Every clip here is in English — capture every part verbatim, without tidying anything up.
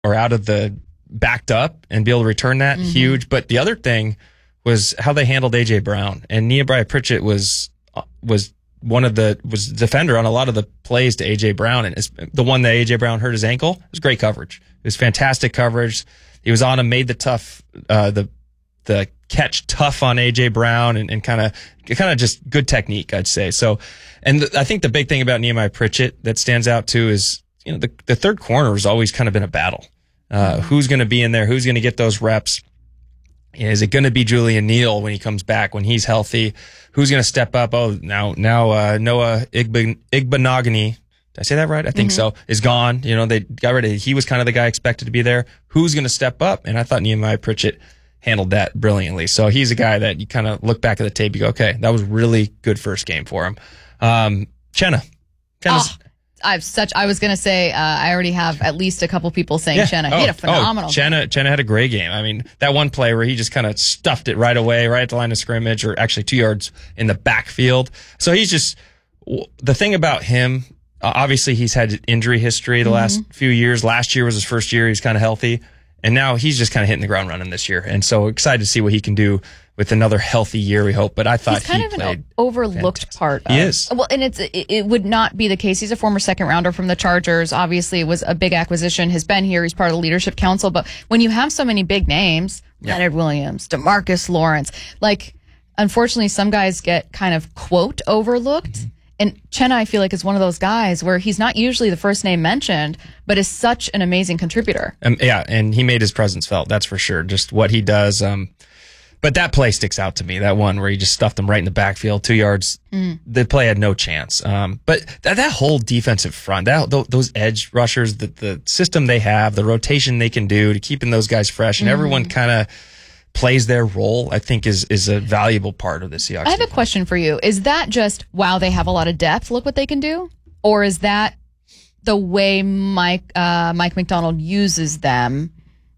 or out of the backed up and be able to return that, mm-hmm. huge. But the other thing was how they handled A J Brown. And Nehemiah Pritchett was was one of the was defender on a lot of the plays to A J Brown, and the one that A J Brown hurt his ankle, it was great coverage. It was fantastic coverage. He was on him, made the tough uh, the the catch tough on A J Brown, and, and kind of kind of just good technique, I'd say. So, and th- I think the big thing about Nehemiah Pritchett that stands out too is, you know, the the third corner has always kind of been a battle. Uh, who's going to be in there? Who's going to get those reps? Is it going to be Julian Neal when he comes back, when he's healthy? Who's going to step up? Oh, now, now, uh, Noah Igben- Igbenogany, did I say that right? I think mm-hmm. so, is gone. You know, they got rid of, he was kind of the guy expected to be there. Who's going to step up? And I thought Nehemiah Pritchett handled that brilliantly. So he's a guy that you kind of look back at the tape, you go, okay, that was really good first game for him. Um, Chenna. Chenna's, oh. I've such. I was gonna say. Uh, I already have at least a couple people saying yeah. Chenna. Oh, he had a phenomenal. Oh, Chenna, Chenna had a great game. I mean, that one play where he just kind of stuffed it right away, right at the line of scrimmage, or actually two yards in the backfield. So he's just the thing about him. Uh, obviously, he's had injury history the mm-hmm. last few years. Last year was his first year. He's kind of healthy, and now he's just kind of hitting the ground running this year. And so excited to see what he can do with another healthy year, we hope. But I thought he's kind he of played an overlooked fantastic. part. Of, he is. Well, and it's it, it would not be the case. He's a former second rounder from the Chargers. Obviously, it was a big acquisition. Has been here. He's part of the leadership council. But when you have so many big names, yeah. Leonard Williams, DeMarcus Lawrence, like, unfortunately, some guys get kind of quote overlooked. Mm-hmm. And Chenna, I feel like, is one of those guys where he's not usually the first name mentioned, but is such an amazing contributor. Um, yeah, and he made his presence felt. That's for sure. Just what he does. Um, But that play sticks out to me, that one where he just stuffed them right in the backfield, two yards. Mm. The play had no chance. Um, but that, that whole defensive front, that, those edge rushers, the, the system they have, the rotation they can do to keeping those guys fresh, and mm. everyone kind of plays their role, I think is is a valuable part of the Seahawks. I have defense. a question for you. Is that just, wow, they have a lot of depth, look what they can do? Or is that the way Mike uh, Mike Macdonald uses them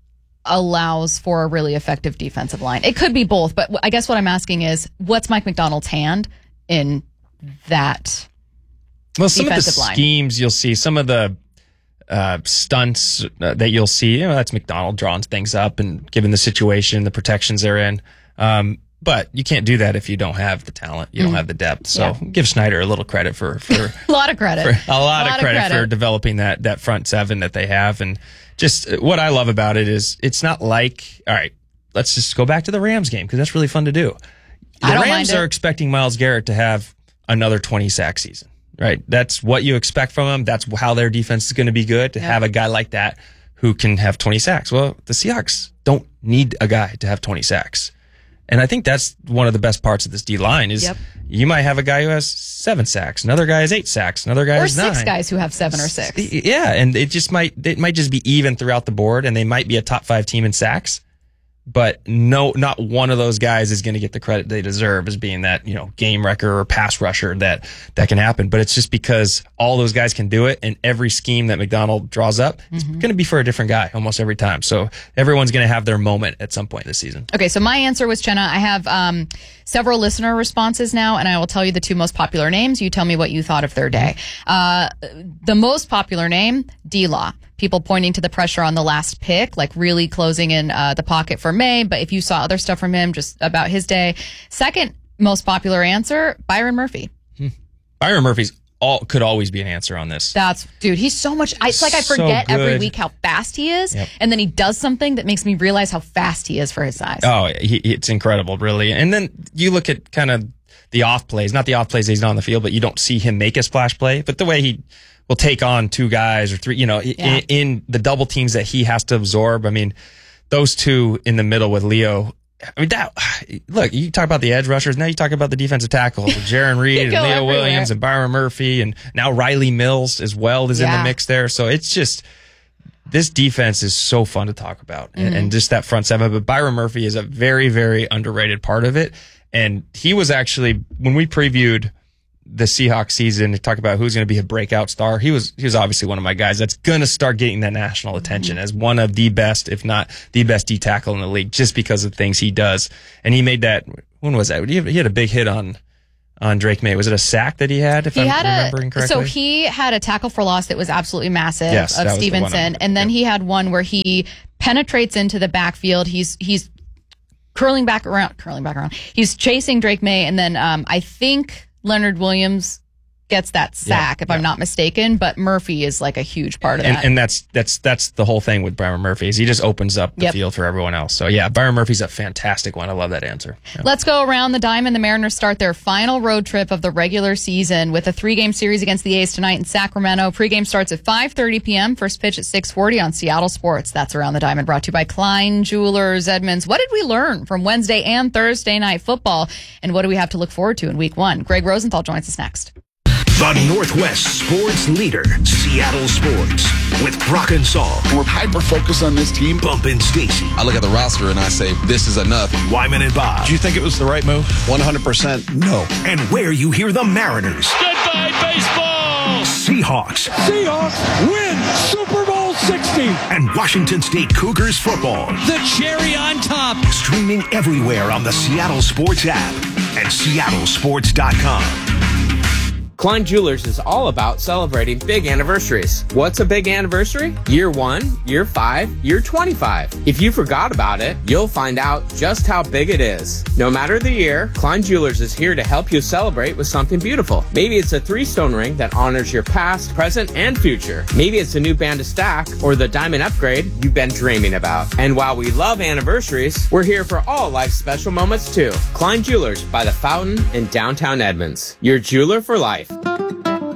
allows for a really effective defensive line? It could be both, but I guess what I'm asking is, what's Mike Macdonald's hand in that well, some defensive of the line? Schemes you'll see, some of the uh, stunts uh, that you'll see, you know, that's Macdonald drawing things up and given the situation, the protections they're in. Um, but you can't do that if you don't have the talent. You mm. don't have the depth. So yeah. give Snyder a little credit for, for a lot of credit, for a lot, a lot of, credit of credit for developing that, that front seven that they have. And just what I love about it is it's not like, all right, let's just go back to the Rams game because that's really fun to do. The I don't Rams mind are it. expecting Myles Garrett to have another twenty sack season, right? That's what you expect from them. That's how their defense is going to be good, to yeah. have a guy like that who can have twenty sacks. Well, the Seahawks don't need a guy to have twenty sacks. And I think that's one of the best parts of this D-line is yep. you might have a guy who has seven sacks, another guy has eight sacks, another guy or has nine. Or six guys who have seven or six. Yeah, and it just might it might just be even throughout the board, and they might be a top five team in sacks. But no, not one of those guys is going to get the credit they deserve as being that, you know, game wrecker or pass rusher that, that can happen. But it's just because all those guys can do it, and every scheme that Macdonald draws up mm-hmm. is going to be for a different guy almost every time. So everyone's going to have their moment at some point this season. Okay, so my answer was Chenna. I have um, several listener responses now, and I will tell you the two most popular names. You tell me what you thought of their day. Uh, the most popular name, D-Law. People pointing to the pressure on the last pick, like really closing in uh, the pocket for May. But if you saw other stuff from him, just about his day. Second most popular answer, Byron Murphy. Hmm. Byron Murphy's all could always be an answer on this. That's, dude, he's so much. I, it's like I forget so every week how fast he is. Yep. And then he does something that makes me realize how fast he is for his size. Oh, he, it's incredible, really. And then you look at kind of the off plays, not the off plays that he's not on the field, but you don't see him make a splash play. But the way he will take on two guys or three, you know, yeah. in, in the double teams that he has to absorb. I mean, those two in the middle with Leo. I mean, that, look, you talk about the edge rushers. Now you talk about the defensive tackles, Jaron Reed and Leo everywhere. Williams and Byron Murphy, and now Riley Mills as well is yeah. in the mix there. So it's just, this defense is so fun to talk about, mm-hmm. and, and just that front seven. But Byron Murphy is a very, very underrated part of it. And he was actually, when we previewed the Seahawks season to talk about who's going to be a breakout star, he was he was obviously one of my guys that's going to start getting that national attention mm-hmm. as one of the best, if not the best D tackle in the league, just because of things he does. And he made that, when was that? He had a big hit on on Drake May. Was it a sack that he had, if he I'm had remembering a, correctly? So he had a tackle for loss that was absolutely massive yes, of that was the one Stevenson. I'm- And then yep. he had one where he penetrates into the backfield. He's he's curling back around, curling back around. He's chasing Drake May. And then um, I think Leonard Williams gets that sack, Yeah, if I'm yeah. not mistaken. But Murphy is like a huge part of And, that. and that's that's that's the whole thing with Byron Murphy is he just opens up the Yep. field for everyone else. So yeah, Byron Murphy's a fantastic one. I love that answer. Yeah. Let's go around the diamond. The Mariners start their final road trip of the regular season with a three-game series against the A's tonight in Sacramento. Pre-game starts at five thirty p.m. First pitch at six forty on Seattle Sports. That's Around the Diamond, brought to you by Klein Jewelers Edmonds. What did we learn from Wednesday and Thursday night football? And what do we have to look forward to in week one? Greg Rosenthal joins us next. The Northwest sports leader, Seattle Sports, with Brock and Saul, We're hyper-focused on this team. Bump and Stacy, I look at the roster and I say, this is enough. Wyman and Bob, Do you think it was the right move? one hundred percent no. and where you hear the Mariners, Goodbye, baseball! Seahawks, Seahawks win Super Bowl sixty! and Washington State Cougars football. The cherry on top! Streaming everywhere on the Seattle Sports app and seattle sports dot com. Klein Jewelers is all about celebrating big anniversaries. What's a big anniversary? Year one, year five, year twenty-five. If you forgot about it, you'll find out just how big it is. No matter the year, Klein Jewelers is here to help you celebrate with something beautiful. Maybe it's a three-stone ring that honors your past, present, and future. Maybe it's a new band to stack or the diamond upgrade you've been dreaming about. And while we love anniversaries, we're here for all life's special moments too. Klein Jewelers by the Fountain in downtown Edmonds. Your jeweler for life.